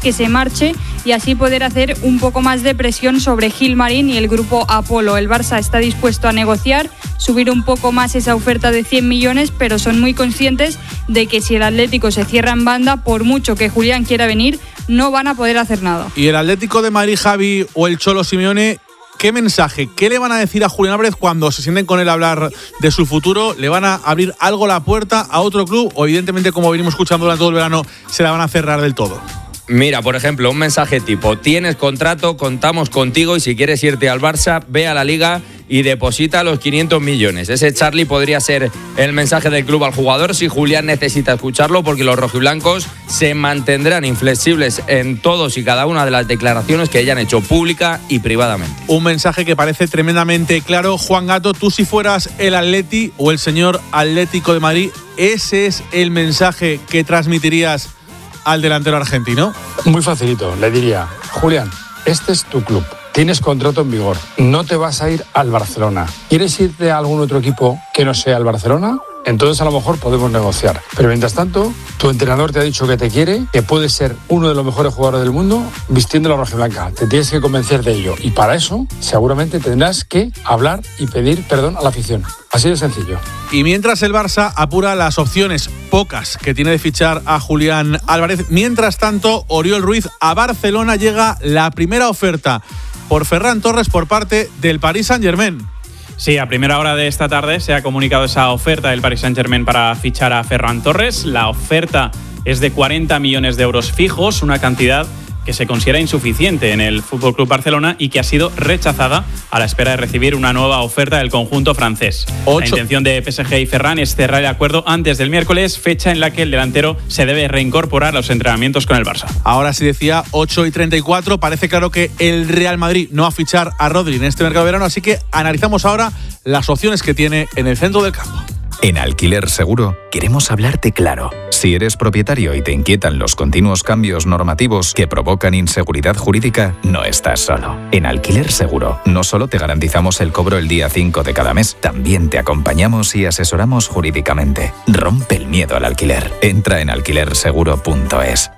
que se marche y así poder hacer un poco más de presión sobre Gilmarín y el grupo Apolo. El Barça está dispuesto a negociar, subir un poco más esa oferta de 100 millones, pero son muy conscientes de que si el Atlético se cierra en banda, por mucho que Julián quiera venir, no van a poder hacer nada. ¿Y el Atlético de Madrid, Javi, o el Cholo Simeone, qué mensaje, qué le van a decir a Julián Álvarez cuando se sienten con él a hablar de su futuro? ¿Le van a abrir algo la puerta a otro club o evidentemente, como venimos escuchando durante todo el verano, se la van a cerrar del todo? Mira, por ejemplo, un mensaje tipo: tienes contrato, contamos contigo y si quieres irte al Barça, ve a la Liga y deposita los 500 millones. Ese, Charlie, podría ser el mensaje del club al jugador si Julián necesita escucharlo, porque los rojiblancos se mantendrán inflexibles en todos y cada una de las declaraciones que hayan hecho pública y privadamente. Un mensaje que parece tremendamente claro. Juan Gato, tú si fueras el Atleti o el señor Atlético de Madrid, ¿ese es el mensaje que transmitirías al delantero argentino? Muy facilito, le diría: Julián, este es tu club, tienes contrato en vigor, no te vas a ir al Barcelona. ¿Quieres irte a algún otro equipo que no sea el Barcelona? Entonces a lo mejor podemos negociar. Pero mientras tanto, tu entrenador te ha dicho que te quiere, que puedes ser uno de los mejores jugadores del mundo vistiendo la rojiblanca. Te tienes que convencer de ello. Y para eso, seguramente tendrás que hablar y pedir perdón a la afición. Así de sencillo. Y mientras el Barça apura las opciones pocas que tiene de fichar a Julián Álvarez, mientras tanto, Oriol Ruiz, a Barcelona llega la primera oferta por Ferran Torres por parte del Paris Saint-Germain. Sí, a primera hora de esta tarde se ha comunicado esa oferta del Paris Saint-Germain para fichar a Ferran Torres. La oferta es de 40 millones de euros fijos, una cantidad que se considera insuficiente en el FC Barcelona y que ha sido rechazada a la espera de recibir una nueva oferta del conjunto francés. La intención de PSG y Ferran es cerrar el acuerdo antes del miércoles, fecha en la que el delantero se debe reincorporar a los entrenamientos con el Barça. Ahora sí, decía 8:34, parece claro que el Real Madrid no va a fichar a Rodri en este mercado de verano, así que analizamos ahora las opciones que tiene en el centro del campo. En Alquiler Seguro queremos hablarte claro. Si eres propietario y te inquietan los continuos cambios normativos que provocan inseguridad jurídica, no estás solo. En Alquiler Seguro no solo te garantizamos el cobro el día 5 de cada mes, también te acompañamos y asesoramos jurídicamente. Rompe el miedo al alquiler. Entra en alquilerseguro.es.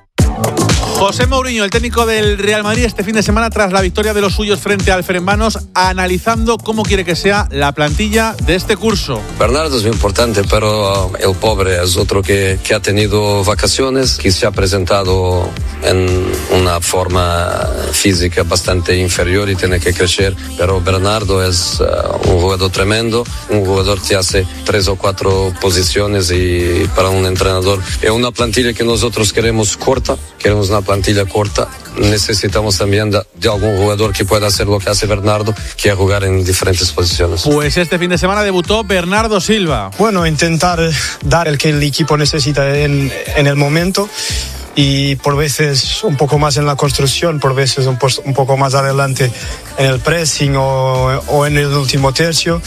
José Mourinho, el técnico del Real Madrid, este fin de semana tras la victoria de los suyos frente al Ferencváros, analizando cómo quiere que sea la plantilla de este curso. Bernardo es muy importante, pero el pobre es otro que ha tenido vacaciones, que se ha presentado en una forma física bastante inferior y tiene que crecer, pero Bernardo es un jugador tremendo, un jugador que hace 3 o 4 posiciones y para un entrenador es una plantilla que nosotros queremos corta, queremos una plantilla corta, necesitamos también de algún jugador que pueda hacer lo que hace Bernardo, que es jugar en diferentes posiciones. Pues este fin de semana debutó Bernardo Silva. Bueno, intentar dar el que el equipo necesita en el momento y por veces un poco más en la construcción, por veces un poco más adelante en el pressing o en el último tercio.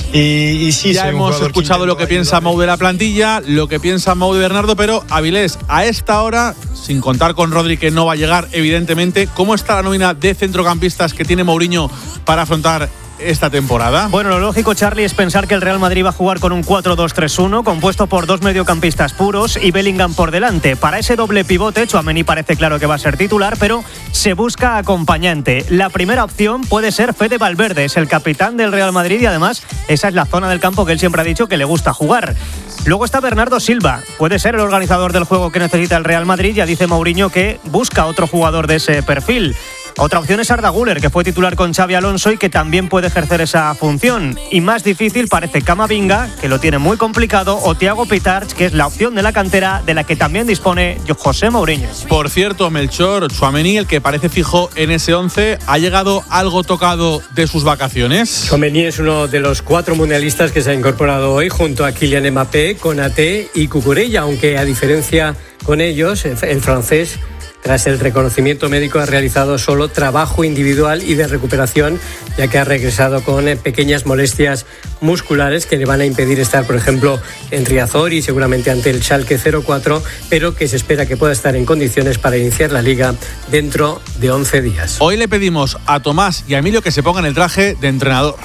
Y sí, ya hemos escuchado lo que piensa Mou de la plantilla, lo que piensa Mou de Bernardo, pero Avilés, a esta hora, sin contar con Rodri, que no va a llegar evidentemente, ¿cómo está la nómina de centrocampistas que tiene Mourinho para afrontar esta temporada? Bueno, lo lógico, Charlie, es pensar que el Real Madrid va a jugar con un 4-2-3-1 compuesto por 2 mediocampistas puros y Bellingham por delante. Para ese doble pivote, Tchouaméni parece claro que va a ser titular, pero se busca acompañante. La primera opción puede ser Fede Valverde, es el capitán del Real Madrid y además esa es la zona del campo que él siempre ha dicho que le gusta jugar. Luego está Bernardo Silva, puede ser el organizador del juego que necesita el Real Madrid. Ya dice Mourinho que busca otro jugador de ese perfil. Otra opción es Arda Güler, que fue titular con Xabi Alonso y que también puede ejercer esa función. Y más difícil parece Camavinga, que lo tiene muy complicado, o Thiago Pitarch, que es la opción de la cantera de la que también dispone José Mourinho. Por cierto, Melchor, Tchouaméni, el que parece fijo en ese 11, ¿ha llegado algo tocado de sus vacaciones? Tchouaméni es uno de los 4 mundialistas que se ha incorporado hoy junto a Kylian Mbappé, Konaté y Cucurella, aunque a diferencia con ellos, el francés, tras el reconocimiento médico, ha realizado solo trabajo individual y de recuperación, ya que ha regresado con pequeñas molestias musculares que le van a impedir estar, por ejemplo, en Riazor y seguramente ante el Schalke 04, pero que se espera que pueda estar en condiciones para iniciar la Liga dentro de 11 días. Hoy le pedimos a Tomás y a Emilio que se pongan el traje de entrenador.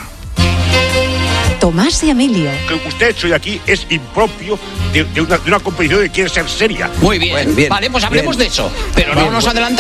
Tomás y Emilio. Lo que usted ha hecho hoy aquí es impropio de una competición que quiere ser seria. Muy bien. Vale, pues hablemos de eso, pero no nos adelantemos.